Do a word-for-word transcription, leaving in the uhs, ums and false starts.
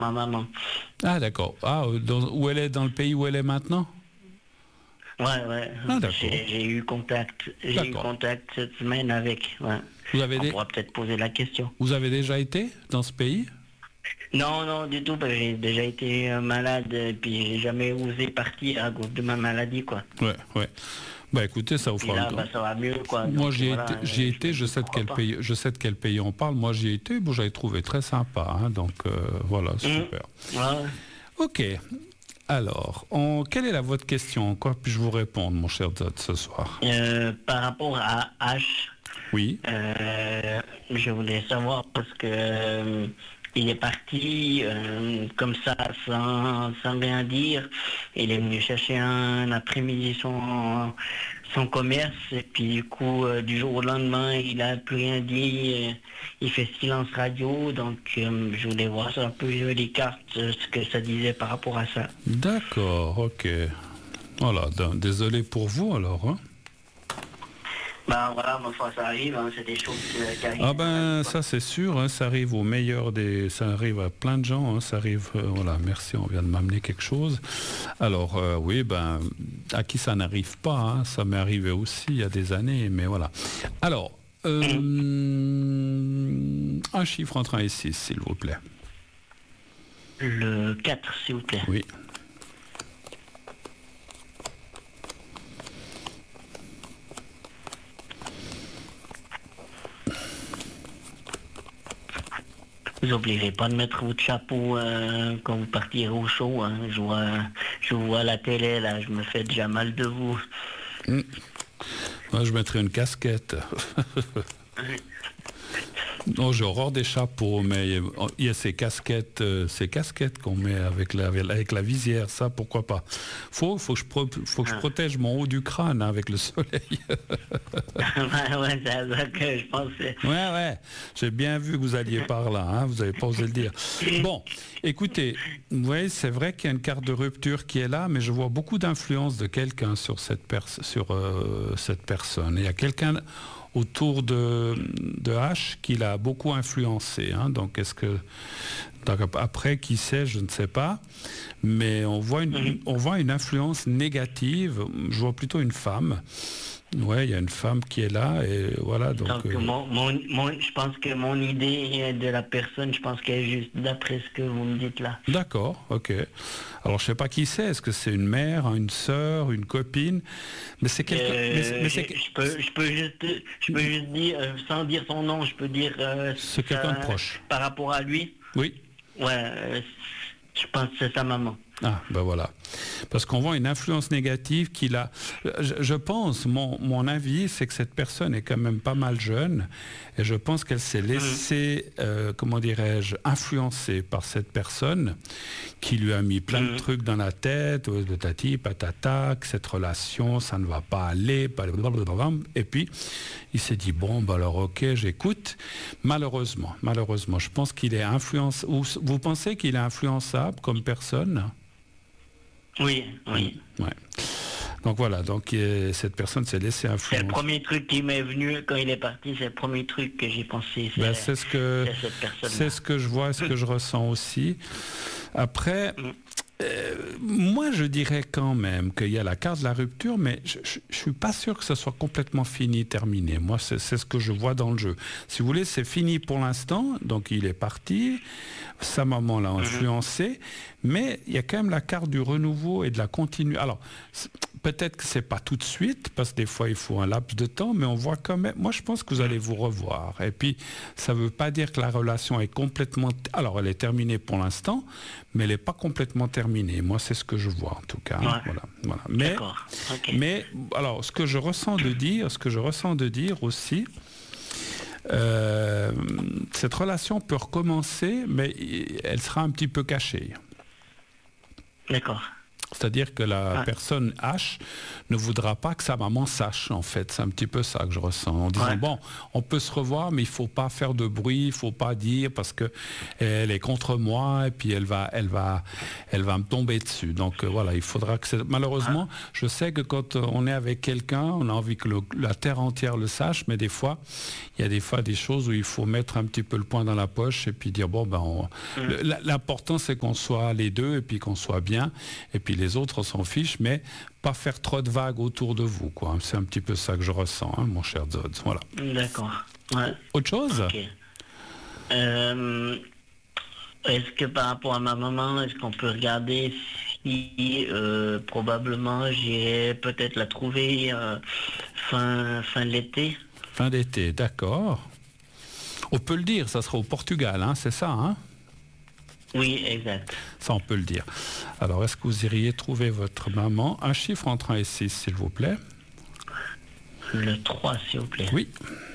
ma maman. Ah, d'accord. Ah, dans- où elle est, dans le pays où elle est maintenant? Ouais, ouais. Ah, d'accord. J'ai j'ai eu contact. J'ai eu D'accord. contact cette semaine avec. Ouais. Vous avez, On des- pourra peut-être poser la question. vous avez déjà été dans ce pays? Non, non, du tout. Parce que j'ai déjà été euh, malade et puis j'ai jamais osé partir à cause de ma maladie, quoi. Ouais, ouais. Bah écoutez, ça vous Puis fera là, le bah, temps. ça va mieux, quoi. Moi, Donc, j'y ai voilà, été, j'y ai euh, été, me je dis sais de pourquoi quel pas. pays, je sais de quel pays on parle. Moi, j'y ai été, bon, j'avais trouvé très sympa, hein, donc euh, voilà, super. Ouais. Ok. Alors, on- quelle est la votre question? Quoi puis-je vous répondre, mon cher Zod, ce soir? Euh, par rapport à H, Oui. euh, je voulais savoir parce que euh, il est parti euh, comme ça sans, sans rien dire. Il est venu chercher un après-midi son, son commerce et puis du coup euh, du jour au lendemain il a plus rien dit. euh, il fait silence radio donc euh, je voulais voir ça un peu euh, les cartes, euh, ce que ça disait par rapport à ça. D'accord, ok. Voilà, d- désolé pour vous alors. Hein. Ben voilà, ma foi, ça arrive, hein, c'est des choses euh, qui arrivent. Ah ben ça c'est sûr, hein, ça arrive au meilleur des, ça arrive à plein de gens, hein, ça arrive. euh, voilà, merci, on vient de m'amener quelque chose. Alors euh, oui, ben à qui ça n'arrive pas, hein, ça m'est arrivé aussi il y a des années, mais voilà. Alors euh, un chiffre entre un et six, s'il vous plaît. Le quatre, s'il vous plaît. Oui. Vous n'oublierez pas de mettre votre chapeau euh, quand vous partirez au show. Hein. Je vois, je vous vois à la télé, là, je me fais déjà mal de vous. Mmh. Moi, je mettrais une casquette. Non, j'ai horreur des chapeaux, mais il y a ces casquettes, euh, ces casquettes qu'on met avec la, avec la visière, ça, pourquoi pas. Faut, faut que je, pro, faut que je protège mon haut du crâne hein, avec le soleil. ouais, ouais, c'est ça que je pensais. Ouais, ouais, j'ai bien vu que vous alliez par là, hein, vous n'avez pas osé le dire. Bon, écoutez, ouais, c'est vrai qu'il y a une carte de rupture qui est là, mais je vois beaucoup d'influence de quelqu'un sur cette, pers- sur, euh, cette personne. Il y a quelqu'un autour de, de H qui l'a beaucoup influencé. Hein, donc, est-ce que... Donc, après, qui sait, je ne sais pas. Mais on voit une, mm-hmm. on voit une influence négative. Je vois plutôt une femme. Ouais, il y a une femme qui est là et voilà. Donc, donc euh... mon, mon, mon, je pense que mon idée de la personne, je pense qu'elle est juste d'après ce que vous me dites là. D'accord, ok. Alors je sais pas qui c'est. Est-ce que c'est une mère, une sœur, une copine? Mais c'est quelqu'un. Euh, mais, mais c'est... Je, je peux, je peux juste, je peux juste dire, euh, sans dire son nom, je peux dire. Euh, c'est quelqu'un de proche. Par rapport à lui. Oui. Ouais, euh, je pense que c'est sa maman. Ah, ben voilà. Parce qu'on voit une influence négative qu'il a... Je, je pense, mon, mon avis, c'est que cette personne est quand même pas mal jeune et je pense qu'elle s'est laissée, mmh. euh, comment dirais-je, influencer par cette personne qui lui a mis plein mmh. de trucs dans la tête, de tati, patata, que cette relation, ça ne va pas aller, et puis il s'est dit, bon, ben alors ok, j'écoute. Malheureusement, malheureusement, je pense qu'il est influençable. Vous pensez qu'il est influençable comme personne ? Oui, oui. Ouais. Donc voilà, donc euh, cette personne s'est laissée influencer. C'est le premier truc qui m'est venu quand il est parti, c'est le premier truc que j'ai pensé. C'est, ben, c'est ce que c'est cette personne. C'est ce que je vois, ce que je ressens aussi. Après, mm. euh, moi je dirais quand même qu'il y a la carte de la rupture, mais je, je, je suis pas sûr que ce soit complètement fini, terminé. Moi, c'est, c'est ce que je vois dans le jeu. Si vous voulez, c'est fini pour l'instant, donc il est parti. Sa maman l'a influencé, mm-hmm. mais il y a quand même la carte du renouveau et de la continuité. Alors, peut-être que c'est pas tout de suite, parce que des fois il faut un laps de temps, mais on voit quand même... Moi, je pense que vous allez vous revoir. Et puis, ça veut pas dire que la relation est complètement... Alors, elle est terminée pour l'instant, mais elle n'est pas complètement terminée. Moi, c'est ce que je vois, en tout cas. Ouais. Voilà, voilà. Mais, D'accord. Okay. mais, alors, ce que je ressens de dire, ce que je ressens de dire aussi... Euh, cette relation peut recommencer, mais elle sera un petit peu cachée. D'accord. C'est-à-dire que la Ouais. personne H ne voudra pas que sa maman sache, en fait. C'est un petit peu ça que je ressens. En disant, Ouais. bon, on peut se revoir, mais il ne faut pas faire de bruit, il ne faut pas dire parce qu'elle est contre moi et puis elle va, elle va, elle va me tomber dessus. Donc euh, voilà, il faudra que... c'est- Malheureusement, je sais que quand euh, on est avec quelqu'un, on a envie que le- la terre entière le sache, mais des fois, il y a des fois des choses où il faut mettre un petit peu le poing dans la poche et puis dire, bon, ben, on- le- la- l'important c'est qu'on soit les deux et puis qu'on soit bien. Et puis les autres, on s'en fiche, mais pas faire trop de vagues autour de vous, quoi. C'est un petit peu ça que je ressens, hein, mon cher Zod. Voilà. D'accord. Ouais. Autre chose? Ok. Euh, est-ce que par rapport à ma maman, est-ce qu'on peut regarder si euh, probablement j'irai peut-être la trouver euh, fin, fin de l'été? Fin d'été, d'accord. On peut le dire, ça sera au Portugal, hein, c'est ça, hein? Oui, exact. Ça, on peut le dire. Alors, est-ce que vous iriez trouver votre maman? Un chiffre entre un et six, s'il vous plaît. Le trois, s'il vous plaît. Oui.